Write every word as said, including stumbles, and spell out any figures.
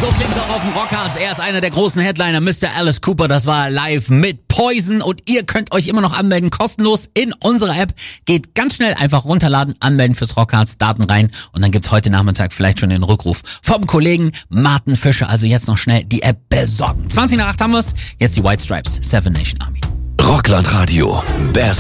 So klingt's auch auf dem Rockharz. Er ist einer der großen Headliner, Mister Alice Cooper. Das war live mit Poison. Und ihr könnt euch immer noch anmelden, kostenlos in unserer App. Geht ganz schnell, einfach runterladen, anmelden fürs Rockharz, Daten rein. Und dann gibt's heute Nachmittag vielleicht schon den Rückruf vom Kollegen Martin Fischer. Also jetzt noch schnell die App besorgen. zwanzig nach acht haben wir's. Jetzt die White Stripes, Seven Nation Army. Rockland Radio. Best